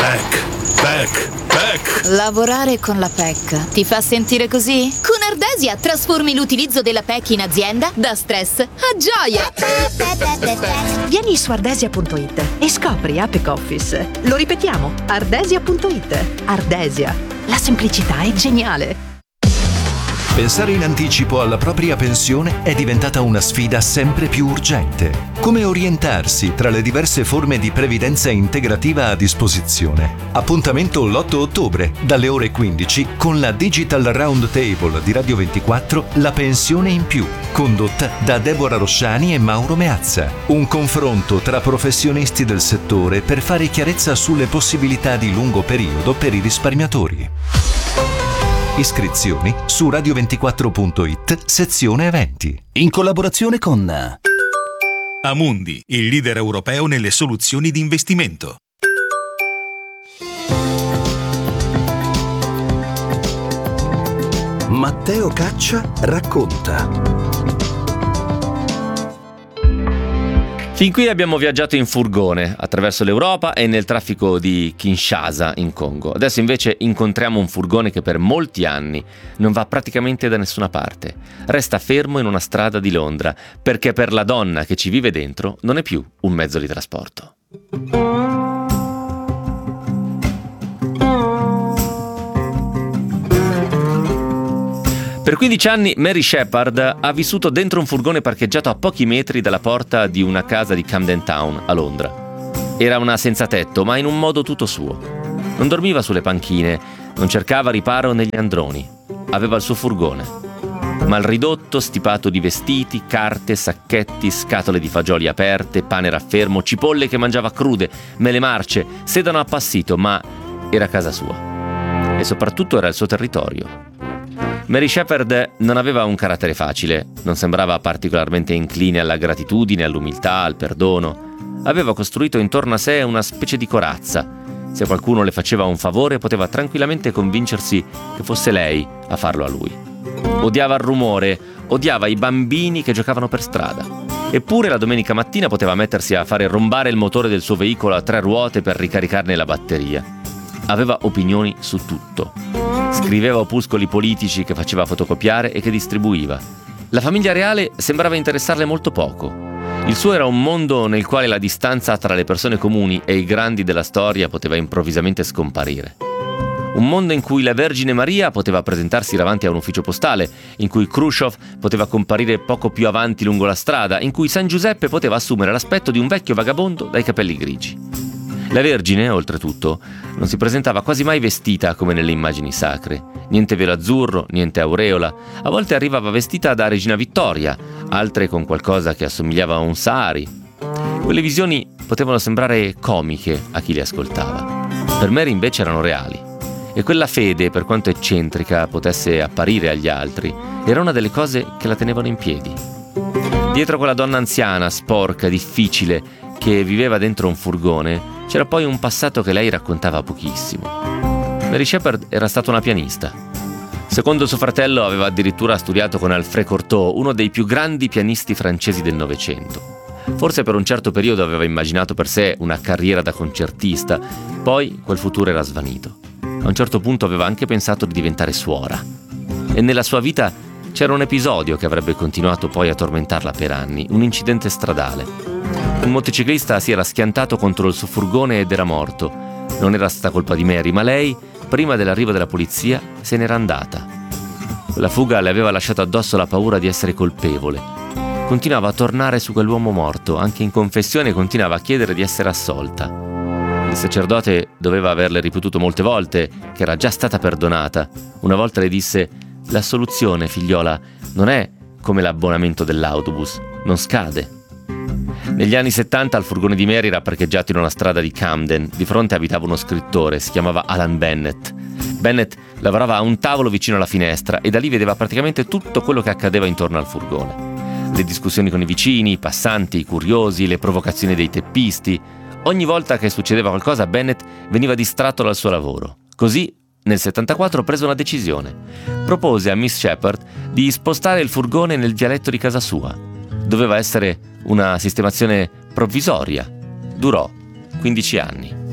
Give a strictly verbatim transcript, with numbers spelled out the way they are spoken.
P E C, P E C. Lavorare con la P E C ti fa sentire così? Con Ardesia trasformi l'utilizzo della P E C in azienda da stress a gioia. Vieni su ardesia punto it e scopri Apic Office. Lo ripetiamo, ardesia punto it. Ardesia, la semplicità è geniale. Pensare in anticipo alla propria pensione è diventata una sfida sempre più urgente. Come orientarsi tra le diverse forme di previdenza integrativa a disposizione? Appuntamento l'otto ottobre, dalle ore quindici, con la Digital Roundtable di Radio ventiquattro, La pensione in più, condotta da Deborah Rosciani e Mauro Meazza. Un confronto tra professionisti del settore per fare chiarezza sulle possibilità di lungo periodo per i risparmiatori. Iscrizioni su radio ventiquattro punto it, sezione eventi. In collaborazione con Amundi, il leader europeo nelle soluzioni di investimento. Matteo Caccia racconta. Fin qui abbiamo viaggiato in furgone attraverso l'Europa e nel traffico di Kinshasa in Congo. Adesso invece incontriamo un furgone che per molti anni non va praticamente da nessuna parte. Resta fermo in una strada di Londra perché per la donna che ci vive dentro non è più un mezzo di trasporto. Per quindici anni Mary Shepard ha vissuto dentro un furgone parcheggiato a pochi metri dalla porta di una casa di Camden Town, a Londra. Era una senza tetto, ma in un modo tutto suo. Non dormiva sulle panchine, non cercava riparo negli androni. Aveva il suo furgone. Mal ridotto, stipato di vestiti, carte, sacchetti, scatole di fagioli aperte, pane raffermo, cipolle che mangiava crude, mele marce, sedano appassito, ma era casa sua. E soprattutto era il suo territorio. Mary Shepard non aveva un carattere facile, non sembrava particolarmente incline alla gratitudine, all'umiltà, al perdono. Aveva costruito intorno a sé una specie di corazza. Se qualcuno le faceva un favore, poteva tranquillamente convincersi che fosse lei a farlo a lui. Odiava il rumore, odiava i bambini che giocavano per strada. Eppure la domenica mattina poteva mettersi a fare rombare il motore del suo veicolo a tre ruote per ricaricarne la batteria. Aveva opinioni su tutto. Scriveva opuscoli politici che faceva fotocopiare e che distribuiva. La famiglia reale sembrava interessarle molto poco. Il suo era un mondo nel quale la distanza tra le persone comuni e i grandi della storia poteva improvvisamente scomparire. Un mondo in cui la Vergine Maria poteva presentarsi davanti a un ufficio postale, in cui Khrushchev poteva comparire poco più avanti lungo la strada, in cui San Giuseppe poteva assumere l'aspetto di un vecchio vagabondo dai capelli grigi. La Vergine, oltretutto, non si presentava quasi mai vestita come nelle immagini sacre. Niente velo azzurro, niente aureola. A volte arrivava vestita da Regina Vittoria, altre con qualcosa che assomigliava a un sari. Quelle visioni potevano sembrare comiche a chi le ascoltava. Per Mary invece erano reali. E quella fede, per quanto eccentrica potesse apparire agli altri, era una delle cose che la tenevano in piedi. Dietro quella donna anziana, sporca, difficile, che viveva dentro un furgone, c'era poi un passato che lei raccontava pochissimo. Mary Shepard era stata una pianista. Secondo suo fratello aveva addirittura studiato con Alfred Cortot, uno dei più grandi pianisti francesi del Novecento. Forse per un certo periodo aveva immaginato per sé una carriera da concertista, poi quel futuro era svanito. A un certo punto aveva anche pensato di diventare suora. E nella sua vita c'era un episodio che avrebbe continuato poi a tormentarla per anni, un incidente stradale. Un motociclista si era schiantato contro il suo furgone ed era morto. Non era stata colpa di Mary, ma lei, prima dell'arrivo della polizia, se n'era andata. Quella fuga le aveva lasciato addosso la paura di essere colpevole. Continuava a tornare su quell'uomo morto, anche in confessione continuava a chiedere di essere assolta. Il sacerdote doveva averle ripetuto molte volte che era già stata perdonata. Una volta le disse: «La soluzione, figliola, non è come l'abbonamento dell'autobus, non scade». Negli anni settanta il furgone di Mary era parcheggiato in una strada di Camden. Di fronte abitava uno scrittore, si chiamava Alan Bennett. Bennett lavorava a un tavolo vicino alla finestra e da lì vedeva praticamente tutto quello che accadeva intorno al furgone. Le discussioni con i vicini, i passanti, i curiosi, le provocazioni dei teppisti. Ogni volta che succedeva qualcosa Bennett veniva distratto dal suo lavoro. Così nel settantaquattro prese una decisione. Propose a Miss Shepard di spostare il furgone nel vialetto di casa sua. Doveva essere una sistemazione provvisoria. Durò quindici anni.